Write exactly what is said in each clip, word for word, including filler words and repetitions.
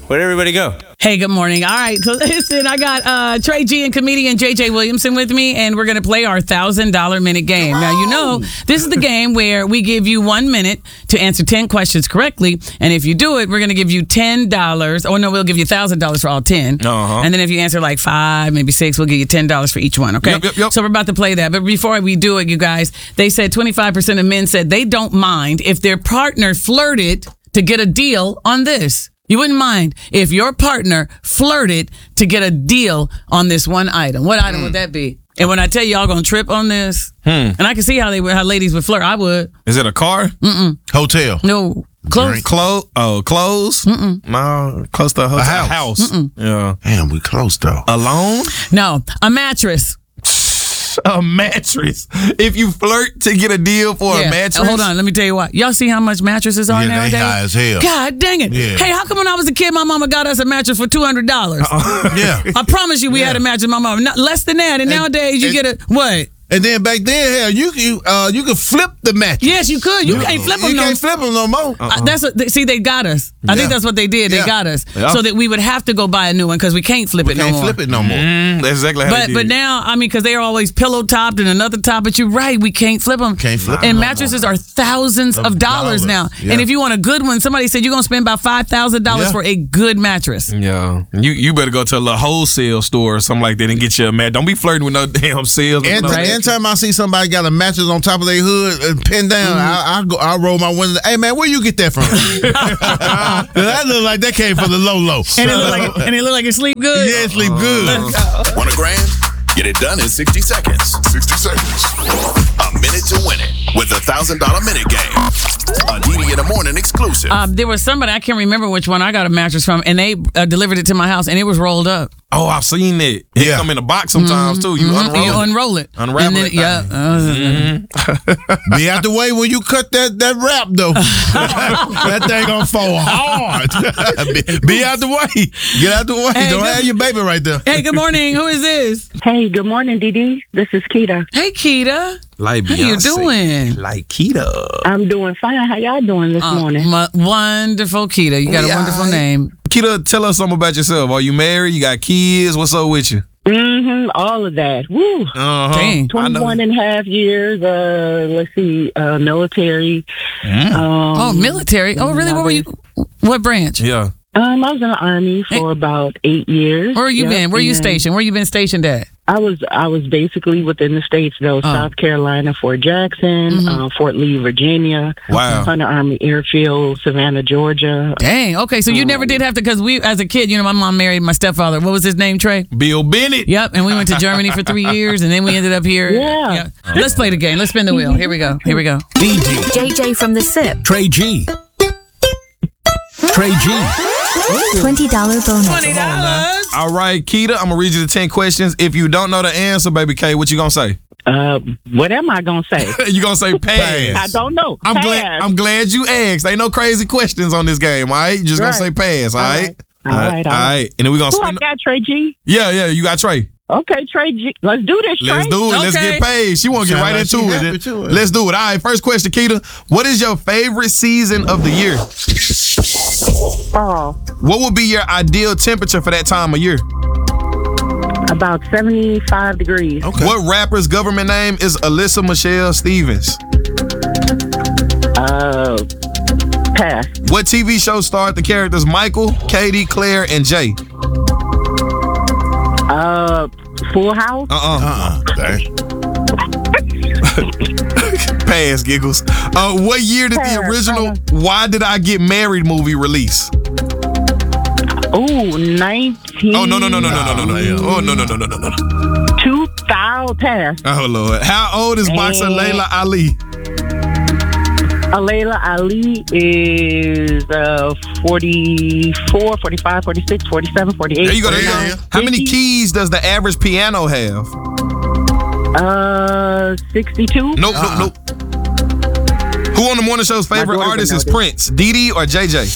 Where'd everybody go? Hey, good morning. All right, so listen, I got uh, Trey G and comedian J J Williamson with me, and we're going to play our one thousand dollar minute game. Now, you know, this is the game where we give you one minute to answer ten questions correctly, and if you do it, we're going to give you ten dollars. Oh, no, we'll give you one thousand dollars for all ten. Uh-huh. And then if you answer like five, maybe six, we'll give you ten dollars for each one, okay? Yep, yep, yep. So we're about to play that. But before we do it, you guys, they said twenty-five percent of men said they don't mind if their partner flirted to get a deal on this. You wouldn't mind if your partner flirted to get a deal on this one item. What item mm. would that be? And when I tell you y'all gonna trip on this, hmm. and I can see how they would, how ladies would flirt. I would. Is it a car? Mm-mm. Hotel? No. Close. Clothes? Oh, clothes? Mm-mm. No, close to a hotel. A house. house. Yeah. Damn, we close though. Alone? No. A mattress. A mattress. If you flirt to get a deal for yeah. a mattress. Hold on, let me tell you what. Y'all see how much mattresses are Yeah, nowadays? they high as hell. God dang it. Yeah. Hey, how come when I was a kid, my mama got us a mattress for two hundred dollars? Uh-uh. Yeah. I promise you we Yeah. had a mattress, my mama. Not, less than that. And, And- nowadays you and- get a, what? And then back then, hell, you you uh you could flip the mattress. Yes, you could. You No. can't flip them You no can't flip them no more. Uh, that's what they, see. They got us. I Yeah. think that's what they did. They Yeah. got us Yeah. so that we would have to go buy a new one because we can't flip We it can't no more. flip it no more. Mm, that's exactly how But they but did. now I mean because they are always pillow topped and another top. But you're right, we can't flip them. Can't flip And them no mattresses more. are thousands of, Of dollars, dollars. now. Yeah. And if you want a good one, somebody said you're gonna spend about five thousand dollars Yeah. for a good mattress. Yeah. You you better go to a little wholesale store or something like that and get you a mat. Don't be flirting with no damn sales. And no- Right. anytime I see somebody got a mattress on top of their hood and pinned down, Mm-hmm. I I, go, I roll my window. Hey man, where you get that from? That look like that came from the Lolo. And it look like and it look like it sleep good. Yeah, it sleep good. Want a grand? Get it done in sixty seconds. sixty seconds. A minute to win it with a one thousand dollar minute game. A D D in the morning exclusive. Um, there was somebody I can't remember which one I got a mattress from, and they uh, delivered it to my house, and it was rolled up. Oh, I've seen it. It Yeah. come in a box sometimes too. You Mhm. unroll you it. unroll it, Unravel and then, it. Yeah. Uh, Be out the way when you cut that that wrap though. That thing gonna fall hard. be, be out the way. Get out the way. Hey, Don't good- have your baby right there. Hey, good morning. Who is this? Hey, good morning, Dee. This is Keita. Hey, Keita. Like How you Beyonce. doing? Like Keita. I'm doing fine. How y'all doing this Uh, morning? mu- wonderful, Keita. You got a Yeah. wonderful name. Keita, tell us something about yourself. Are you married? You got kids? What's up with you? Mm-hmm. All of that. Woo. Uh-huh. Dang. twenty-one and a half years. Uh, let's see. Uh, military. Mm. Um, Oh, military. Oh, really? What were you? What branch? Yeah. Um, I was in the Army for about eight years. Where you Yep, been? Where you and stationed? Where you been stationed at? I was I was basically within the states though. South Carolina, Fort Jackson, Mhm. uh, Fort Lee, Virginia, Wow. Hunter Army Airfield, Savannah, Georgia. Dang. Okay, so you never did have to, because we, as a kid, you know, my mom married my stepfather. What was his name, Trey? Bill Bennett. Yep, and we went to Germany for three years, and then we ended up here. Yeah. Let's play the game. Let's spin the wheel. Here we go. Here we go. D D, J J from the S I P. Trey G. Trey G. twenty dollar bonus. Twenty dollars. All right, Keita, I'm going to read you the ten questions. If you don't know the answer, baby K, what you going to say? Uh, what am I gonna say? you going to say pass. I don't know. I'm Pass. glad I'm glad you asked. Ain't no crazy questions on this game, all right? You just going to say Right. pass, all All right? right. All right, all All right. And then we're going to Who I spin. got, Trey G? Yeah, yeah, you got Trey. Okay, Trey G. Let's do this, Trey. Let's do it. Let's Okay. get paid. She want to get Sound right like into she it. happy to it. Let's do it. All right, first question, Keita. What is your favorite season of the year? Fall. What would be your ideal temperature for that time of year? About seventy-five degrees. Okay. What rapper's government name is Alyssa Michelle Stevens? Uh, pass. What T V show starred the characters Michael, Katie, Claire, and Jay? Uh, Full House. Uh-uh. Uh-uh. Dang. Pass, giggles. Uh, what year did the Pass, original pass. Why Did I Get Married movie release? Ooh, nineteen. Oh, no, no, no, no, no, no, no, no. Oh, no, no, no, no, no, no. Two thousand. Pass. Oh, Lord. How old is boxer Eh. Layla Ali? Alayla Ali is uh forty-four, forty-five, forty-six, forty-seven, forty-eight. There you go. There you go. Yeah, yeah. How many fifty. keys does the average piano have? Uh, sixty-two. Nope, Uh-uh. nope, nope. Who on the morning show's favorite daughter artist would is know this. Prince? Dee Dee or J J?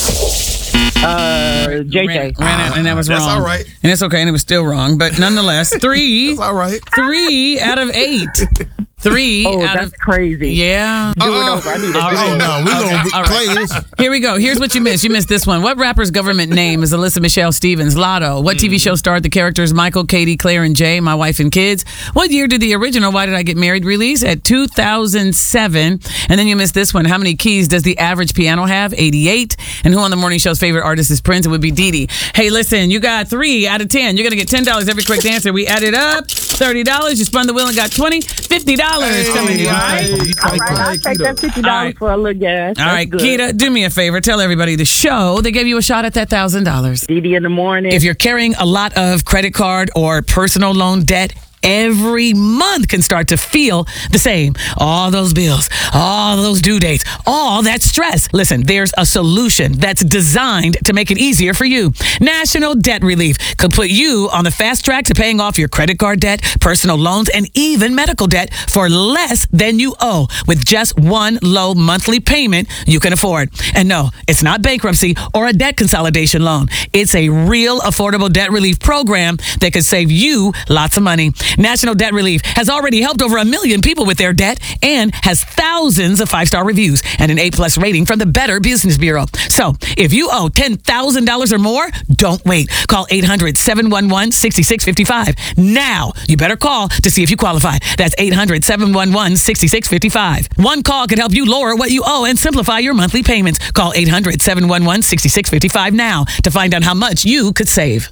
Uh, J J. Ran, ran out, and that was That's wrong. all right. And it's okay, and it was still wrong. But nonetheless, three, That's all right. three out of eight. three Oh, out that's of crazy. yeah. Do it over. I need to All do right. Oh, it. no, we're Okay, going to all play right. this. Here we go. Here's what you missed. You missed this one. What rapper's government name is Alyssa Michelle Stevens? Lotto. What T V show starred the characters Michael, Katie, Claire, and Jay, My Wife and Kids? What year did the original Why Did I Get Married release? At two thousand seven. And then you missed this one. How many keys does the average piano have? eighty-eight. And who on the morning show's favorite artist is Prince? It would be Dee Dee. Hey, listen, you got three out of ten. You're going to get ten dollars every correct answer. We added up. thirty dollars. You spun the wheel and got twenty. fifty dollars coming to you, all right? All right, I'll take that fifty dollars All right. for a little gas. All right, That's good. Keita, do me a favor. Tell everybody the show. They gave you a shot at that one thousand dollars. Dee Dee in the morning. If you're carrying a lot of credit card or personal loan debt, every month can start to feel the same. All those bills, all those due dates, all that stress. Listen, there's a solution that's designed to make it easier for you. National Debt Relief could put you on the fast track to paying off your credit card debt, personal loans, and even medical debt for less than you owe with just one low monthly payment you can afford. And no, it's not bankruptcy or a debt consolidation loan. It's a real affordable debt relief program that could save you lots of money. National Debt Relief has already helped over a million people with their debt and has thousands of five-star reviews and an A-plus rating from the Better Business Bureau. So if you owe ten thousand dollars or more, don't wait. Call eight hundred, seven one one, six six five five. Now, you better call to see if you qualify. That's eight hundred, seven one one, six six five five. One call can help you lower what you owe and simplify your monthly payments. Call eight hundred, seven one one, six six five five now to find out how much you could save.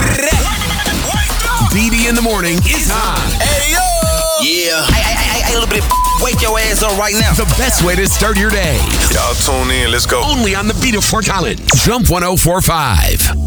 D D in the morning is on. Hey, yo! Yeah. Hey, hey, hey, hey, little bit of wake your ass up right now. The best way to start your day. Y'all tune in. Let's go. Only on the beat of Fort Collins. Jump one oh four point five.